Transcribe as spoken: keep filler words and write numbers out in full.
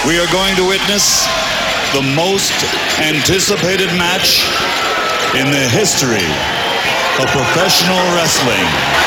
we are going to witness the most anticipated match in the history of professional wrestling.